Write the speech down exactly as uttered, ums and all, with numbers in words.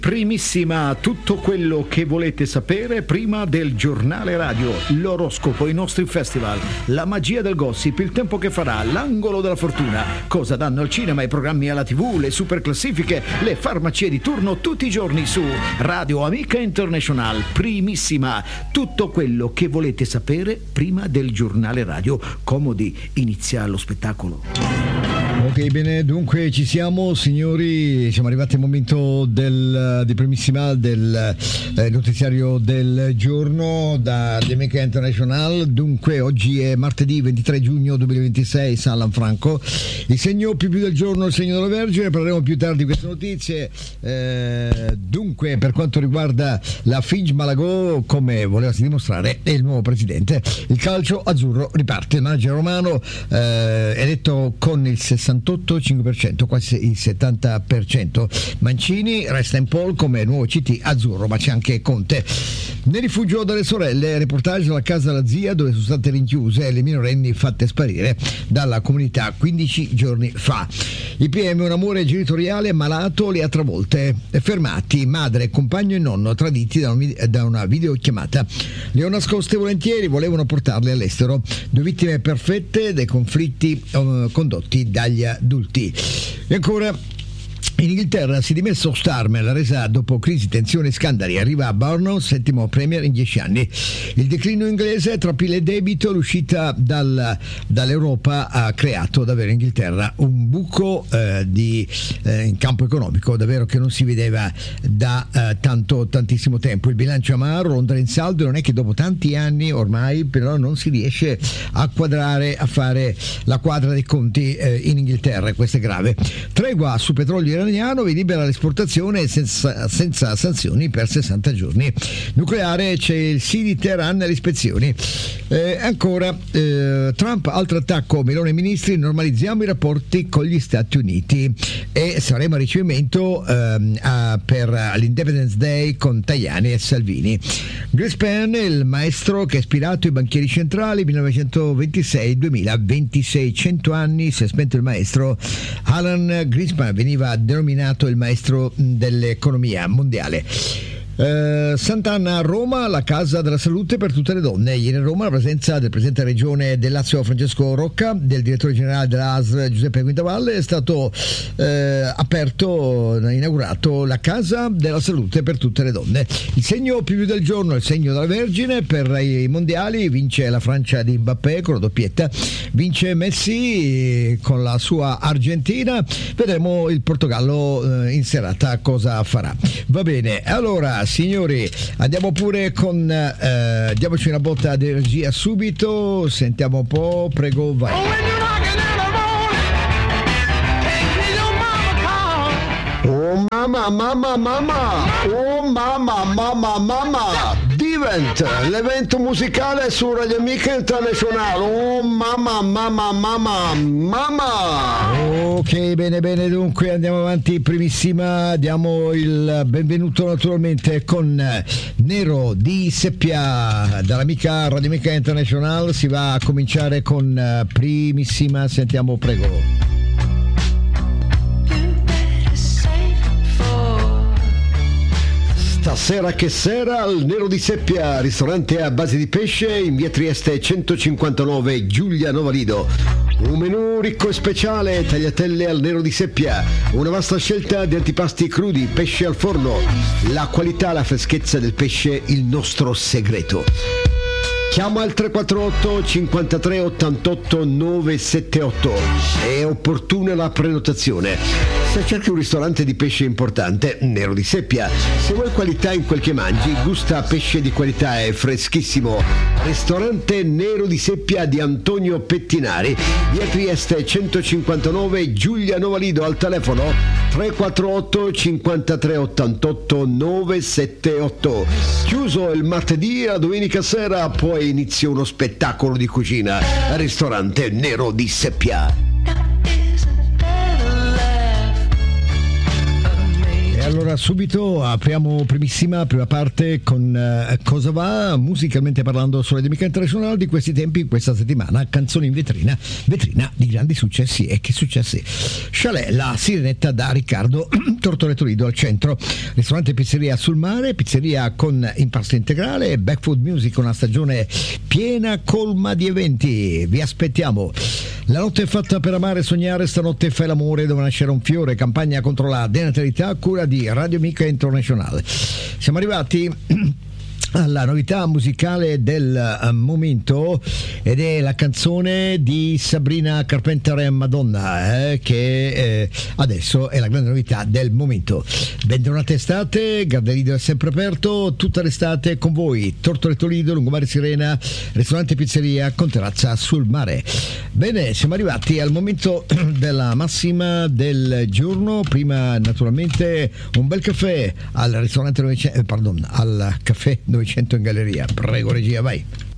Primissima, tutto quello che volete sapere prima del giornale radio, l'oroscopo, i nostri festival, la magia del gossip, il tempo che farà, l'angolo della fortuna, cosa danno al cinema, i programmi alla tivù, le super classifiche, le farmacie di turno tutti i giorni su Radio Amica International. Primissima, tutto quello che volete sapere prima del giornale radio. Comodi, inizia lo spettacolo. Ok, bene, dunque ci siamo signori, siamo arrivati al momento del, di primissima del eh, notiziario del giorno da The Amica International. Dunque oggi è martedì ventitré giugno duemilaventisei, San Lanfranco, il segno più più del giorno, il segno della Vergine. Parleremo più tardi di queste notizie. Eh, dunque per quanto riguarda la Finch Malagò, come volevasi dimostrare, è il nuovo presidente. Il calcio azzurro riparte, il manager romano eh, è eletto con il sessantotto virgola cinque per cento, quasi il settanta per cento. Mancini resta in pole come nuovo C T azzurro, ma c'è anche Conte. Nel rifugio delle sorelle, reportage alla casa della zia dove sono state rinchiuse le minorenni fatte sparire dalla comunità quindici giorni fa. I P M, un amore genitoriale malato, le ha travolte. Fermati madre, compagno e nonno traditi da, un, da una videochiamata. Le ho nascoste volentieri, volevano portarle all'estero. Due vittime perfette dei conflitti uh, condotti dagli adulti. E ancora in Inghilterra si è dimesso Starmer, la resa dopo crisi, tensioni e scandali. Arriva a Bournemouth, settimo premier in dieci anni. Il declino inglese tra P I L e debito, l'uscita dal, dall'Europa ha creato davvero in Inghilterra un buco eh, di, eh, in campo economico davvero che non si vedeva da eh, tanto tantissimo tempo. Il bilancio amaro, Londra in saldo, non è che dopo tanti anni ormai però non si riesce a quadrare, a fare la quadra dei conti eh, in Inghilterra. Questo è grave. Tregua su petrolio iraniano, vi libera l'esportazione senza, senza sanzioni per sessanta giorni. Nucleare, c'è il sì di Teheran alle ispezioni. Eh, ancora eh, Trump, altro attacco, Meloni e ministri, normalizziamo i rapporti con gli Stati Uniti e saremo a ricevimento eh, a, per l'Independence Day con Tajani e Salvini. Greenspan, il maestro che ha ispirato i banchieri centrali millenovecentoventisei duemilaventisei, cento anni si è spento il maestro. Alan Greenspan veniva denominato il maestro dell'economia mondiale. Uh, Sant'Anna a Roma, la casa della salute per tutte le donne. Ieri a Roma la presenza del presidente della regione del Lazio Francesco Rocca, del direttore generale dell'A S L Giuseppe Quintavalle. È stato uh, aperto, inaugurato la casa della salute per tutte le donne. Il segno più del giorno è il segno della Vergine. Per i mondiali vince la Francia di Mbappé con la doppietta, vince Messi con la sua Argentina. Vedremo il Portogallo uh, in serata cosa farà. Va bene, allora signori, andiamo pure con eh, diamoci una botta di energia subito, sentiamo un po', prego, vai. Oh mamma, mamma, mamma, oh mamma, mamma, mamma, Divent, l'evento musicale su Radio Amica International. Oh mamma, mamma, mamma, mamma. Ok, bene, bene, dunque andiamo avanti, primissima, diamo il benvenuto naturalmente con Nero di Seppia dall'amica Radio Amica International. Si va a cominciare con primissima, sentiamo, prego. Stasera che sera al Nero di Seppia, ristorante a base di pesce in via Trieste centocinquantanove, Giulia Novalido. Un menù ricco e speciale, tagliatelle al Nero di Seppia, una vasta scelta di antipasti crudi, pesce al forno, la qualità, la freschezza del pesce, il nostro segreto. Chiama al tre quattro otto cinquantatré ottantotto novecentosettantotto, è opportuna la prenotazione. Se cerchi un ristorante di pesce importante, Nero di Seppia. Se vuoi qualità in quel che mangi, gusta pesce di qualità e freschissimo. Ristorante Nero di Seppia di Antonio Pettinari, via Trieste centocinquantanove, Giulia Novalido, al telefono tre quattro otto cinquantatré ottantotto novecentosettantotto. Chiuso il martedì e la domenica sera, poi inizia uno spettacolo di cucina al ristorante Nero di Seppia. allora subito apriamo primissima prima parte con uh, Cosa va, musicalmente parlando sulle Domenica International di questi tempi, questa settimana, canzoni in vetrina, vetrina di grandi successi. E che successi? Chalet, la Sirenetta da Riccardo Tortoretto Lido al centro, ristorante pizzeria sul mare, pizzeria con impasto integrale, Backfood Music, una stagione piena colma di eventi. Vi aspettiamo. La notte è fatta per amare e sognare, stanotte fai l'amore dove nascere un fiore, campagna contro la denatalità a cura di Radio Amica Internazionale. Siamo arrivati alla novità musicale del uh, momento, ed è la canzone di Sabrina Carpenter e Madonna, eh, che eh, adesso è la grande novità del momento. Bentornate estate, Gardelido è sempre aperto tutta l'estate con voi, Tortoretto Lido, Lungomare Sirena, ristorante pizzeria con terrazza sul mare. Bene, siamo arrivati al momento della massima del giorno. Prima naturalmente un bel caffè al ristorante novecento, eh, pardon, al caffè novecento in galleria. Prego regia, vai.